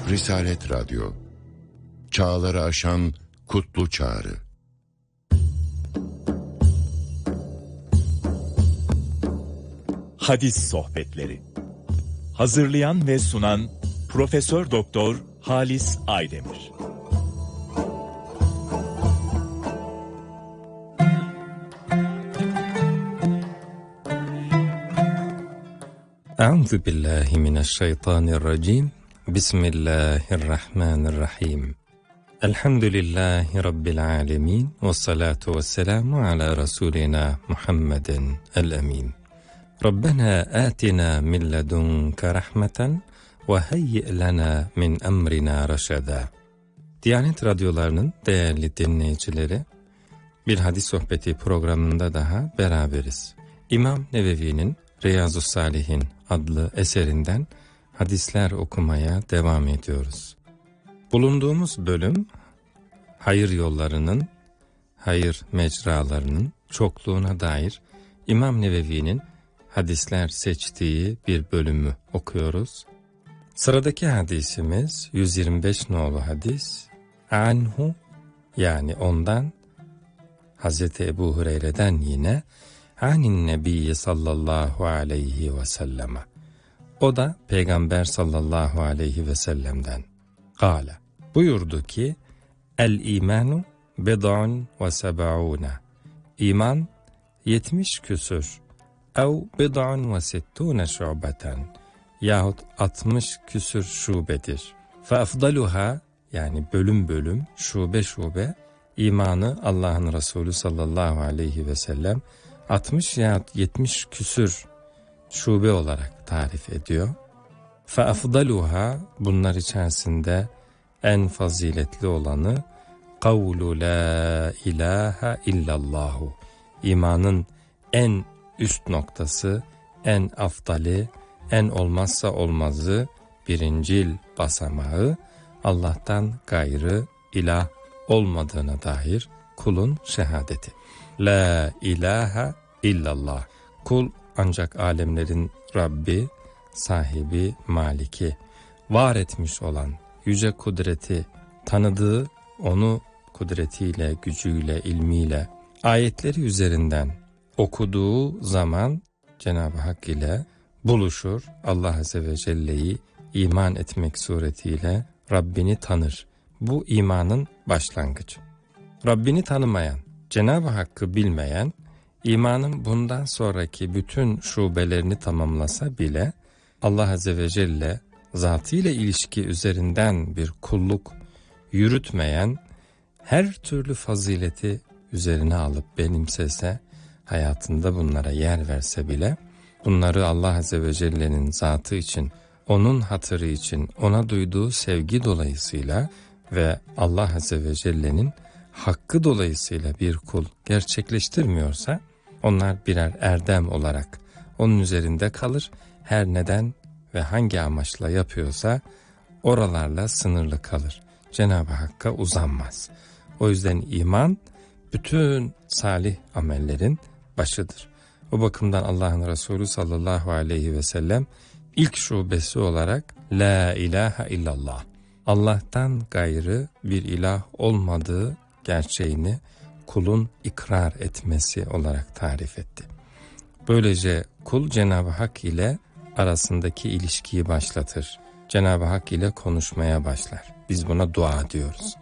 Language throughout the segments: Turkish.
Risalet Radyo, çağları aşan kutlu çağrı. Hadis Sohbetleri. Hazırlayan ve sunan Profesör Doktor Halis Aydemir. Euzu billahi mineşşeytanirracim. Bismillahirrahmanirrahim. Elhamdülillahi rabbil alamin ve salatu vesselamu ala rasulina Muhammedin el-emin. Rabbena atina min ledunke rahmeten ve hayyi' lana min emrina reşeda. Diyanet radyolarının değerli dinleyicileri, bir hadis sohbeti programında daha beraberiz. İmam Nevevi'nin Riyazu's-Salihin adlı eserinden hadisler okumaya devam ediyoruz. Bulunduğumuz bölüm, hayır yollarının, hayır mecralarının çokluğuna dair İmam Nevevi'nin hadisler seçtiği bir bölümü okuyoruz. Sıradaki hadisimiz 125 nolu hadis. Anhu, yani ondan, Hazreti Ebu Hureyre'den yine, anin nebiyyi sallallahu aleyhi ve selleme. O da Peygamber sallallahu aleyhi ve sellem'den. Kâle, buyurdu ki, el-imanu bid'un ve seb'ûne. İman 70 küsür. Ev bid'un ve sittûne şu'beten. Yahut 60 küsür şubedir. Fe afdaluha, yani bölüm bölüm, şube şube, imanı Allah'ın Resulü sallallahu aleyhi ve sellem 60 yahut 70 küsür şube olarak tarif ediyor. فَاَفْضَلُهَا, bunlar içerisinde en faziletli olanı قَوْلُ لَا اِلَٰهَ اِلَّا اللّٰهُ. İmanın en üst noktası, en afdali, en olmazsa olmazı, birincil basamağı, Allah'tan gayrı ilah olmadığına dair kulun şehadeti. La ilahe illallah. Kul ancak alemlerin Rabbi, sahibi, maliki, var etmiş olan yüce kudreti tanıdığı, onu kudretiyle, gücüyle, ilmiyle, ayetleri üzerinden okuduğu zaman Cenab-ı Hak ile buluşur. Allah Azze ve Celle'yi iman etmek suretiyle Rabbini tanır. Bu imanın başlangıcı. Rabbini tanımayan, Cenab-ı Hakk'ı bilmeyen, imanın bundan sonraki bütün şubelerini tamamlasa bile Allah Azze ve Celle zatıyla ilişki üzerinden bir kulluk yürütmeyen, her türlü fazileti üzerine alıp benimsese, hayatında bunlara yer verse bile, bunları Allah Azze ve Celle'nin zatı için, onun hatırı için, ona duyduğu sevgi dolayısıyla ve Allah Azze ve Celle'nin hakkı dolayısıyla bir kul gerçekleştirmiyorsa, onlar birer erdem olarak onun üzerinde kalır. Her neden ve hangi amaçla yapıyorsa oralarla sınırlı kalır. Cenab-ı Hakk'a uzanmaz. O yüzden iman bütün salih amellerin başıdır. O bakımdan Allah'ın Resulü sallallahu aleyhi ve sellem ilk şubesi olarak La ilahe illallah, Allah'tan gayrı bir ilah olmadığı gerçeğini kulun ikrar etmesi olarak tarif etti. Böylece kul Cenab-ı Hak ile arasındaki ilişkiyi başlatır. Cenab-ı Hak ile konuşmaya başlar. Biz buna dua diyoruz.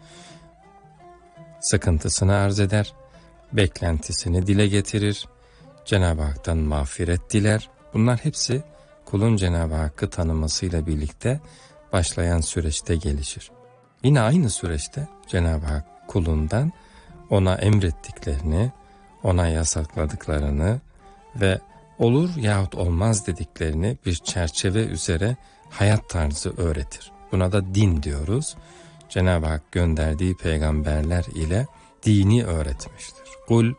Sıkıntısını arz eder, beklentisini dile getirir, Cenab-ı Hak'tan mağfiret diler. Bunlar hepsi kulun Cenab-ı Hakk'ı tanımasıyla birlikte başlayan süreçte gelişir. Yine aynı süreçte Cenab-ı Hak kulundan ona emrettiklerini, ona yasakladıklarını ve olur yahut olmaz dediklerini bir çerçeve üzere hayat tarzı öğretir. Buna da din diyoruz. Cenab-ı Hak gönderdiği peygamberler ile dini öğretmiştir. Kul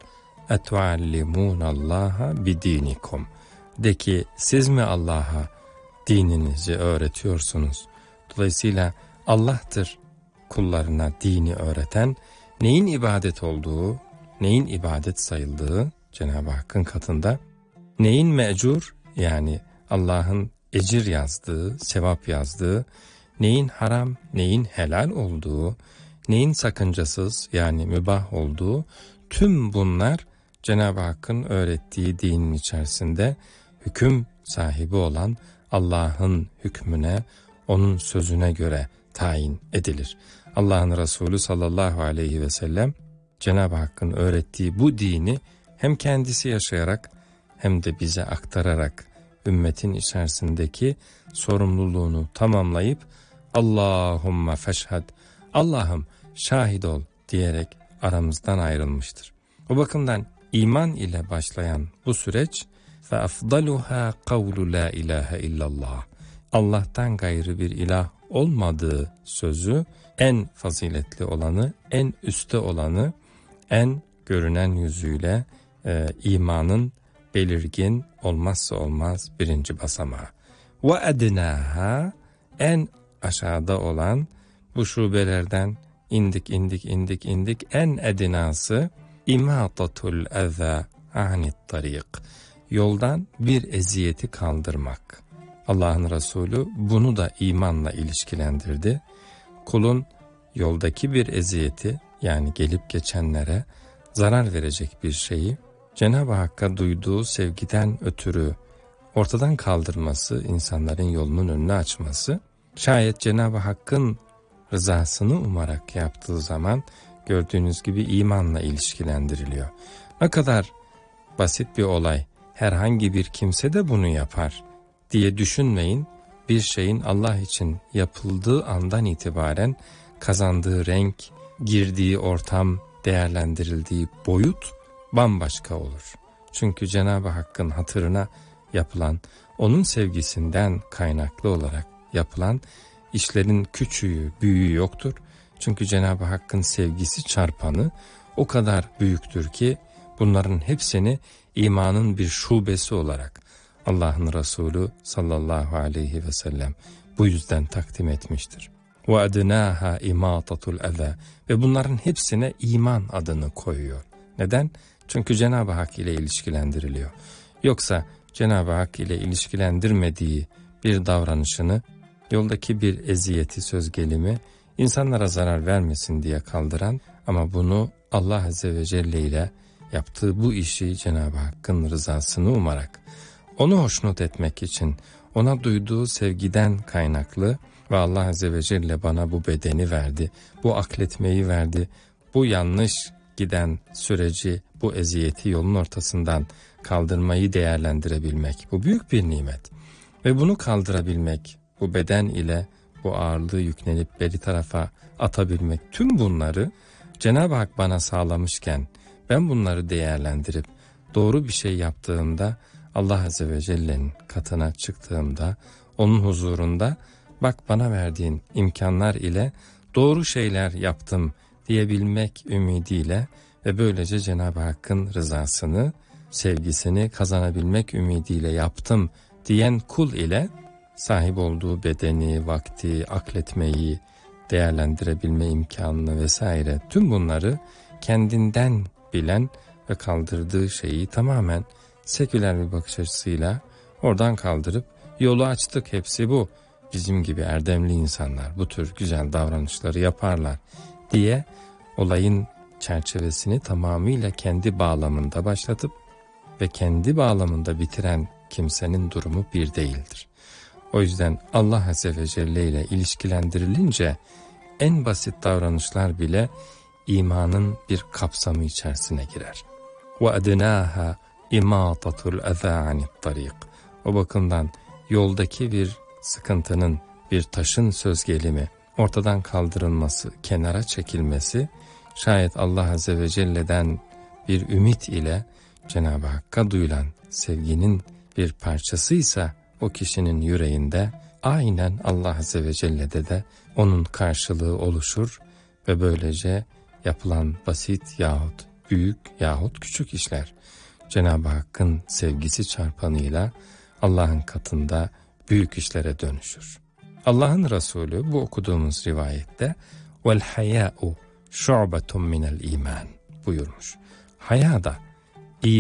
etuallimunallaha bidinikum. De ki siz mi Allah'a dininizi öğretiyorsunuz? Dolayısıyla Allah'tır kullarına dini öğreten, neyin ibadet olduğu, neyin ibadet sayıldığı Cenab-ı Hakk'ın katında, neyin mecur, yani Allah'ın ecir yazdığı, sevap yazdığı, neyin haram, neyin helal olduğu, neyin sakıncasız yani mübah olduğu, tüm bunlar Cenab-ı Hakk'ın öğrettiği dinin içerisinde hüküm sahibi olan Allah'ın hükmüne, onun sözüne göre tayin edilir. Allah'ın Resulü sallallahu aleyhi ve sellem Cenab-ı Hakk'ın öğrettiği bu dini hem kendisi yaşayarak hem de bize aktararak ümmetin içerisindeki sorumluluğunu tamamlayıp Allahümme feşhed, Allah'ım şahit ol diyerek aramızdan ayrılmıştır. O bakımdan iman ile başlayan bu süreç ve afdaluha kavlu la ilahe illallah, Allah'tan gayrı bir ilah olmadığı sözü, en faziletli olanı, en üste olanı, en görünen yüzüyle imanın belirgin olmazsa olmaz birinci basamağı. Ve ednaha, en aşağıda olan, bu şubelerden indik en ednası imatatul eza anit tarik, yoldan bir eziyeti kaldırmak. Allah'ın Resulü bunu da imanla ilişkilendirdi. Kulun yoldaki bir eziyeti, yani gelip geçenlere zarar verecek bir şeyi Cenab-ı Hakk'a duyduğu sevgiden ötürü ortadan kaldırması, insanların yolunun önünü açması, şayet Cenab-ı Hakk'ın rızasını umarak yaptığı zaman gördüğünüz gibi imanla ilişkilendiriliyor. Ne kadar basit bir olay, herhangi bir kimse de bunu yapar diye düşünmeyin. Bir şeyin Allah için yapıldığı andan itibaren kazandığı renk, girdiği ortam, değerlendirildiği boyut bambaşka olur. Çünkü Cenab-ı Hakk'ın hatırına yapılan, onun sevgisinden kaynaklı olarak yapılan işlerin küçüğü, büyüğü yoktur. Çünkü Cenab-ı Hakk'ın sevgisi çarpanı o kadar büyüktür ki bunların hepsini imanın bir şubesi olarak Allah'ın Resulü sallallahu aleyhi ve sellem bu yüzden takdim etmiştir. وَاَدْنَاهَا اِمَاتَةُ الْاَذَى, ve bunların hepsine iman adını koyuyor. Neden? Çünkü Cenab-ı Hak ile ilişkilendiriliyor. Yoksa Cenab-ı Hak ile ilişkilendirmediği bir davranışını, yoldaki bir eziyeti, söz gelimi, insanlara zarar vermesin diye kaldıran ama bunu Allah Azze ve Celle ile yaptığı bu işi Cenab-ı Hakk'ın rızasını umarak, onu hoşnut etmek için, ona duyduğu sevgiden kaynaklı ve Allah Azze ve Celle bana bu bedeni verdi, bu akletmeyi verdi, bu yanlış giden süreci, bu eziyeti yolun ortasından kaldırmayı değerlendirebilmek, bu büyük bir nimet. Ve bunu kaldırabilmek, bu beden ile bu ağırlığı yüklenip beri tarafa atabilmek, tüm bunları Cenab-ı Hak bana sağlamışken, ben bunları değerlendirip doğru bir şey yaptığımda, Allah Azze ve Celle'nin katına çıktığımda, onun huzurunda, bak bana verdiğin imkanlar ile doğru şeyler yaptım diyebilmek ümidiyle ve böylece Cenab-ı Hakk'ın rızasını, sevgisini kazanabilmek ümidiyle yaptım diyen kul ile sahip olduğu bedeni, vakti, akletmeyi, değerlendirebilme imkanını vesaire, tüm bunları kendinden bilen ve kaldırdığı şeyi tamamen seküler bir bakış açısıyla oradan kaldırıp yolu açtık, hepsi bu. Bizim gibi erdemli insanlar bu tür güzel davranışları yaparlar diye olayın çerçevesini tamamıyla kendi bağlamında başlatıp ve kendi bağlamında bitiren kimsenin durumu bir değildir. O yüzden Allah Azze ve Celle ile ilişkilendirilince en basit davranışlar bile imanın bir kapsamı içerisine girer. وَاَدْنَاهَا اِمَاتَةُ الْاَذَى عَنِ الطَّرِيقِ. O bakımdan yoldaki bir sıkıntının, bir taşın söz gelimi ortadan kaldırılması, kenara çekilmesi, şayet Allah Azze ve Celle'den bir ümit ile Cenab-ı Hakk'a duyulan sevginin bir parçasıysa o kişinin yüreğinde aynen Allah Azze ve Celle'de de onun karşılığı oluşur ve böylece yapılan basit yahut büyük yahut küçük işler Cenab-ı Hakk'ın sevgisi çarpanıyla Allah'ın katında büyük işlere dönüşür. Allah'ın Resulü bu okuduğumuz rivayette vel haya'u şu'betun minel iman buyurmuş. Haya da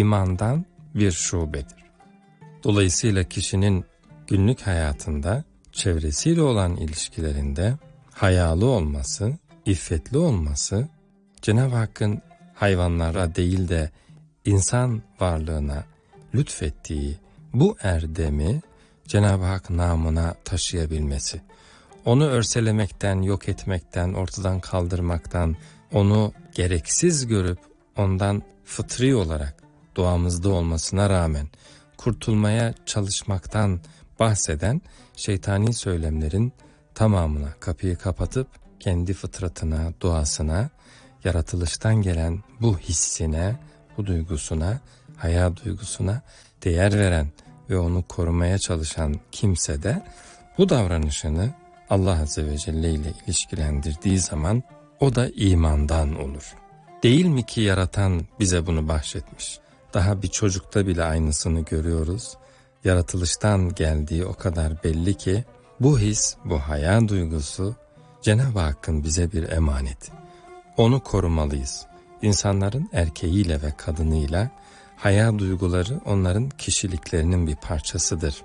imandan bir şubedir. Dolayısıyla kişinin günlük hayatında çevresiyle olan ilişkilerinde hayalı olması, iffetli olması, Cenab-ı Hakk'ın hayvanlara değil de insan varlığına lütfettiği bu erdemi Cenab-ı Hak namına taşıyabilmesi, onu örselemekten, yok etmekten, ortadan kaldırmaktan, onu gereksiz görüp ondan fıtri olarak doğamızda olmasına rağmen kurtulmaya çalışmaktan bahseden şeytani söylemlerin tamamına kapıyı kapatıp kendi fıtratına, doğasına, yaratılıştan gelen bu hissine, bu duygusuna, haya duygusuna değer veren ve onu korumaya çalışan kimse de bu davranışını Allah Azze ve Celle ile ilişkilendirdiği zaman o da imandan olur. Değil mi ki yaratan bize bunu bahşetmiş? Daha bir çocukta bile aynısını görüyoruz. Yaratılıştan geldiği o kadar belli ki bu his, bu haya duygusu Cenab-ı Hakk'ın bize bir emaneti. Onu korumalıyız. İnsanların erkeğiyle ve kadınıyla haya duyguları onların kişiliklerinin bir parçasıdır.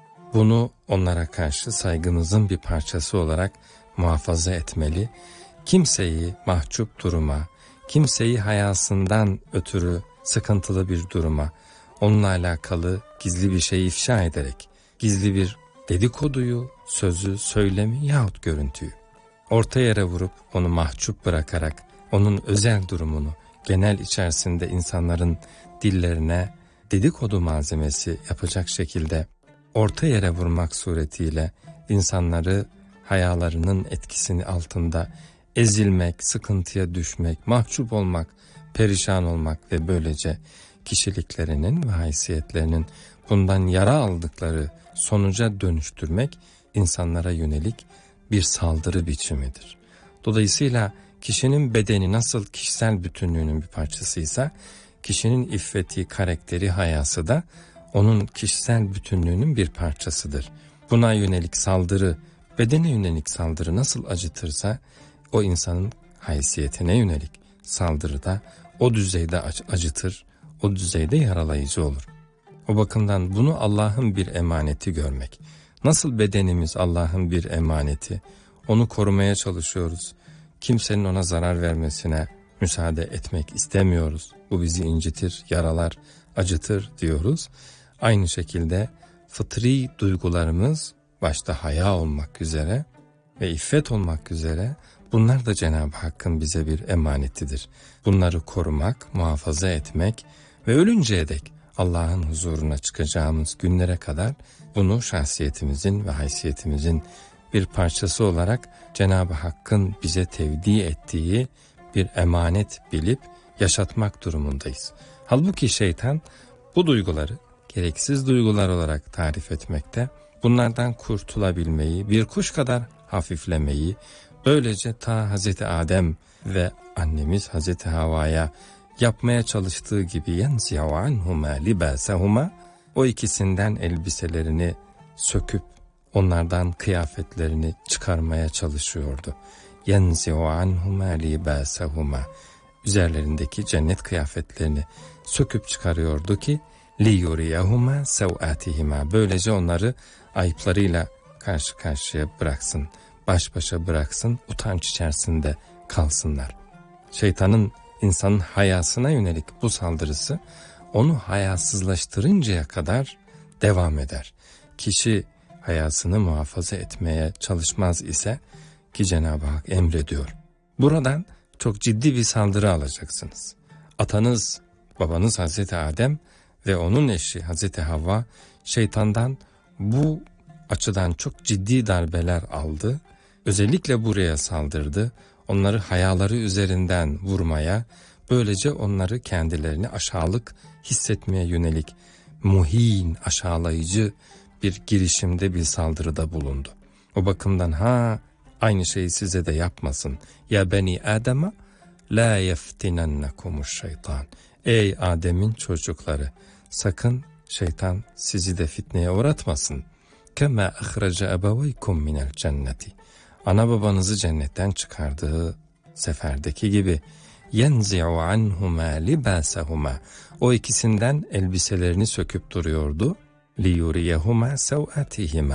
Bunu onlara karşı saygımızın bir parçası olarak muhafaza etmeli. Kimseyi mahcup duruma, kimseyi hayasından ötürü sıkıntılı bir duruma, onunla alakalı gizli bir şey ifşa ederek, gizli bir dedikoduyu, sözü, söylemi yahut görüntüyü orta yere vurup onu mahcup bırakarak, onun özel durumunu genel içerisinde insanların dillerine dedikodu malzemesi yapacak şekilde orta yere vurmak suretiyle insanları hayalarının etkisini altında ezilmek, sıkıntıya düşmek, mahcup olmak, perişan olmak ve böylece kişiliklerinin ve haysiyetlerinin bundan yara aldıkları sonuca dönüştürmek insanlara yönelik bir saldırı biçimidir. Dolayısıyla kişinin bedeni nasıl kişisel bütünlüğünün bir parçasıysa, kişinin iffeti, karakteri, hayası da onun kişisel bütünlüğünün bir parçasıdır. Buna yönelik saldırı, bedene yönelik saldırı nasıl acıtırsa, o insanın haysiyetine yönelik saldırı da o düzeyde acıtır, o düzeyde yaralayıcı olur. O bakımdan bunu Allah'ın bir emaneti görmek. Nasıl bedenimiz Allah'ın bir emaneti, onu korumaya çalışıyoruz. Kimsenin ona zarar vermesine müsaade etmek istemiyoruz. Bu bizi incitir, yaralar, acıtır diyoruz. Aynı şekilde fıtri duygularımız başta haya olmak üzere ve iffet olmak üzere bunlar da Cenab-ı Hakk'ın bize bir emanetidir. Bunları korumak, muhafaza etmek ve ölünceye dek Allah'ın huzuruna çıkacağımız günlere kadar bunu şahsiyetimizin ve haysiyetimizin bir parçası olarak Cenab-ı Hakk'ın bize tevdi ettiği bir emanet bilip yaşatmak durumundayız. Halbuki şeytan bu duyguları gereksiz duygular olarak tarif etmekte, bunlardan kurtulabilmeyi, bir kuş kadar hafiflemeyi, böylece ta Hazreti Adem ve annemiz Hazreti Havva'ya yapmaya çalıştığı gibi yenzi'u anhuma libasahuma, o ikisinden elbiselerini söküp onlardan kıyafetlerini çıkarmaya çalışıyordu. Yenzi'u anhuma libasahuma, üzerlerindeki cennet kıyafetlerini söküp çıkarıyordu ki liyuriyahuma sev'atihima, böylece onları ayıplarıyla karşı karşıya bıraksın, baş başa bıraksın, utanç içerisinde kalsınlar. Şeytanın insanın hayasına yönelik bu saldırısı onu hayasızlaştırıncaya kadar devam eder. Kişi hayasını muhafaza etmeye çalışmaz ise, ki Cenab-ı Hak emrediyor, buradan çok ciddi bir saldırı alacaksınız. Atanız, babanız Hazreti Adem ve onun eşi Hazreti Havva şeytandan bu açıdan çok ciddi darbeler aldı. Özellikle buraya saldırdı. Onları hayaları üzerinden vurmaya, böylece onları kendilerini aşağılık hissetmeye yönelik muhin, aşağılayıcı bir girişimde, bir saldırıda bulundu. O bakımdan aynı şeyi size de yapmasın. Ya beni Adem'a la yeftinennekumuş şeytan. Ey Adem'in çocukları, sakın şeytan sizi de fitneye uğratmasın. Kema ahrece ebeveykum minel cenneti. Ana babanızı cennetten çıkardığı seferdeki gibi yenzi'u anhuma libasahuma, o ikisinden elbiselerini söküp duruyordu. Liyuriyahuma sev'atihima,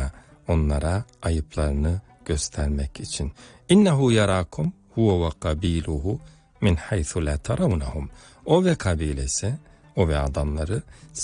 onlara ayıplarını göstermek için. İnnehu yarakum huve ve kabiluhu min haythu la tarawnahum. O ve kabilesi, o ve adamları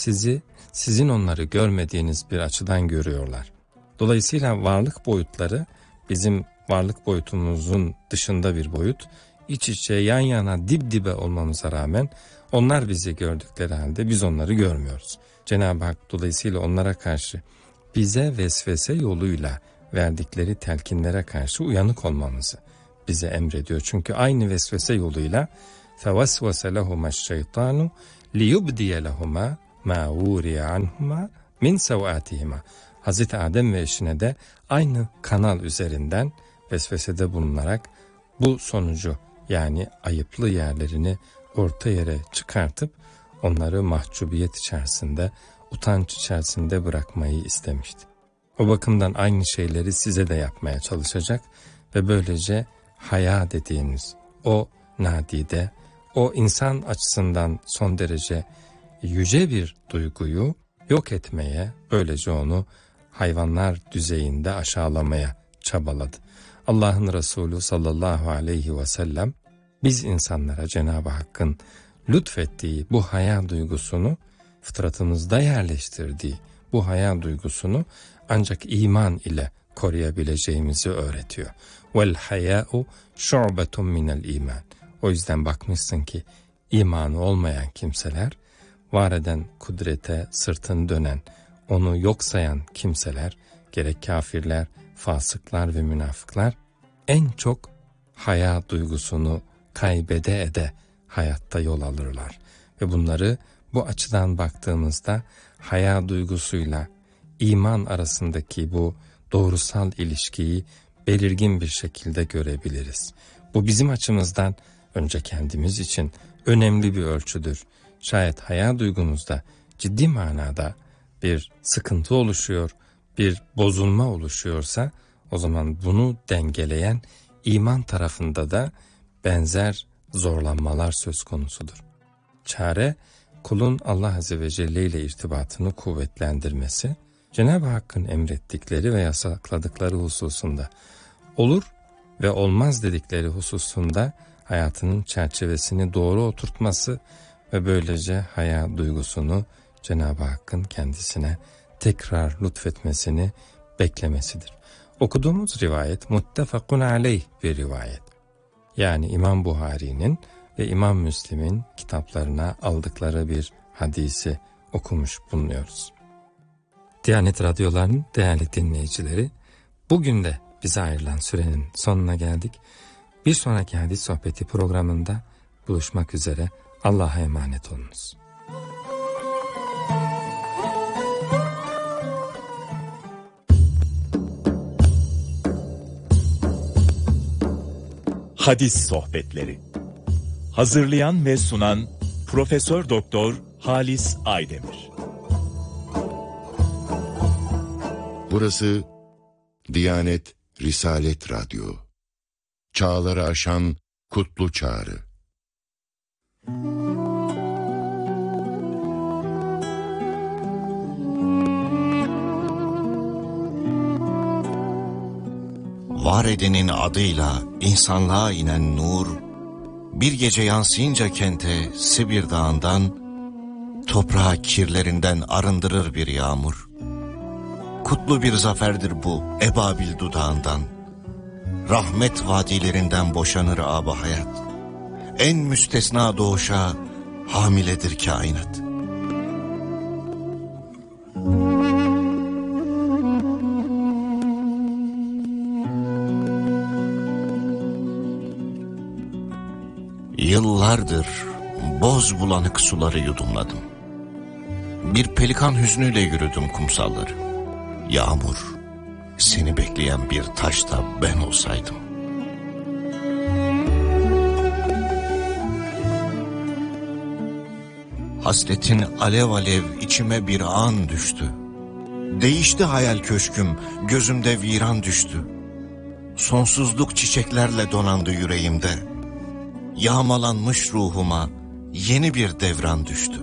sizin onları görmediğiniz bir açıdan görüyorlar. Dolayısıyla varlık boyutları bizim varlık boyutumuzun dışında bir boyut. İç içe, yan yana, dip dibe olmamıza rağmen onlar bizi gördükleri halde biz onları görmüyoruz. Cenab-ı Hak dolayısıyla onlara karşı bize vesvese yoluyla verdikleri telkinlere karşı uyanık olmamızı bize emrediyor. Çünkü aynı vesvese yoluyla فَوَسْوَسَ لَهُمَا الشَّيْطَانُ لِيُبْدِيَ لَهُمَا مَا وُورِيَ عَنْهُمَا مِنْ سَوْآتِهِمَا. Hazreti Adem ve eşine de aynı kanal üzerinden vesvesede bulunarak bu sonucu, yani ayıplı yerlerini orta yere çıkartıp onları mahcubiyet içerisinde, utanç içerisinde bırakmayı istemişti. O bakımdan aynı şeyleri size de yapmaya çalışacak ve böylece haya dediğiniz o nadide, o insan açısından son derece yüce bir duyguyu yok etmeye, böylece onu hayvanlar düzeyinde aşağılamaya çabaladı. Allah'ın Resulü sallallahu aleyhi ve sellem biz insanlara Cenab-ı Hakk'ın lütfettiği bu haya duygusunu, fıtratımızda yerleştirdiği bu haya duygusunu ancak iman ile koruyabileceğimizi öğretiyor. Vel haya'u şu'betun minel iman. O yüzden bakmışsın ki imanı olmayan kimseler, var eden kudrete sırtını dönen, onu yok sayan kimseler, gerek kafirler, fasıklar ve münafıklar en çok haya duygusunu kaybede ede hayatta yol alırlar. Ve bunları bu açıdan baktığımızda haya duygusuyla iman arasındaki bu doğrusal ilişkiyi belirgin bir şekilde görebiliriz. Bu bizim açımızdan önce kendimiz için önemli bir ölçüdür. Şayet haya duygumuzda ciddi manada bir sıkıntı oluşuyor, bir bozulma oluşuyorsa o zaman bunu dengeleyen iman tarafında da benzer zorlanmalar söz konusudur. Çare kulun Allah Azze ve Celle ile irtibatını kuvvetlendirmesi, Cenab-ı Hakk'ın emrettikleri ve yasakladıkları hususunda, olur ve olmaz dedikleri hususunda hayatının çerçevesini doğru oturtması ve böylece haya duygusunu Cenab-ı Hakk'ın kendisine tekrar lütfetmesini beklemesidir. Okuduğumuz rivayet muttefakun aleyh bir rivayet. Yani İmam Buhari'nin ve İmam Müslim'in kitaplarına aldıkları bir hadisi okumuş bulunuyoruz. Diyanet Radyoları'nın değerli dinleyicileri, bugün de bize ayrılan sürenin sonuna geldik. Bir sonraki hadis sohbeti programında buluşmak üzere. Allah'a emanet olunuz. Hadis sohbetleri. Hazırlayan ve sunan Profesör Doktor Halis Aydemir. Burası Diyanet Risalet Radyo. Çağları aşan kutlu çağrı. Var edenin adıyla insanlığa inen nur, bir gece yansıyınca kente Sibir Dağı'ndan, toprağı kirlerinden arındırır bir yağmur. Kutlu bir zaferdir bu Ebabil dudağından, rahmet vadilerinden boşanır âb-ı hayat. En müstesna doğuşa hamiledir kainat. Yıllardır boz bulanık suları yudumladım. Bir pelikan hüznüyle yürüdüm kumsalları. Yağmur, seni bekleyen bir taş da ben olsaydım. Hasretin alev alev içime bir an düştü. Değişti hayal köşküm, gözümde viran düştü. Sonsuzluk çiçeklerle donandı yüreğimde. Yağmalanmış ruhuma yeni bir devran düştü.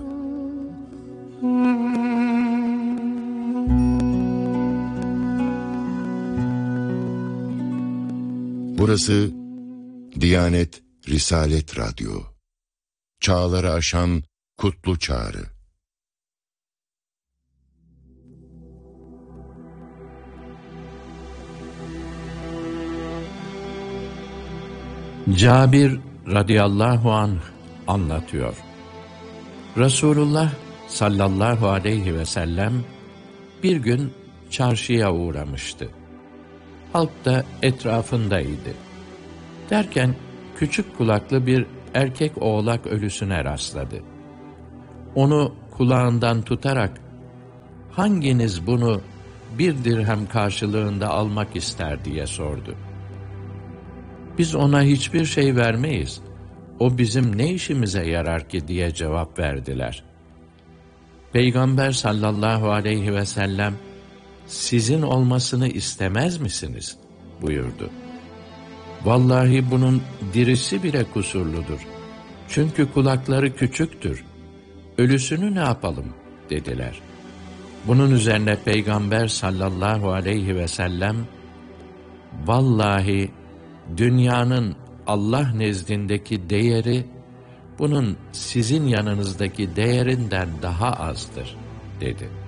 Burası Diyanet Risalet Radyo. Çağları aşan kutlu çağrı. Cabir radıyallahu anh anlatıyor. Resulullah sallallahu aleyhi ve sellem bir gün çarşıya uğramıştı. Halk da etrafındaydı. Derken küçük kulaklı bir erkek oğlak ölüsüne rastladı. Onu kulağından tutarak, "Hanginiz bunu 1 dirhem karşılığında almak ister?" diye sordu. "Biz ona hiçbir şey vermeyiz. O bizim ne işimize yarar ki?" diye cevap verdiler. Peygamber sallallahu aleyhi ve sellem, "Sizin olmasını istemez misiniz?" buyurdu. "Vallahi bunun dirisi bile kusurludur. Çünkü kulakları küçüktür. Ölüsünü ne yapalım?" dediler. Bunun üzerine Peygamber sallallahu aleyhi ve sellem, "Vallahi dünyanın Allah nezdindeki değeri, bunun sizin yanınızdaki değerinden daha azdır," dedi.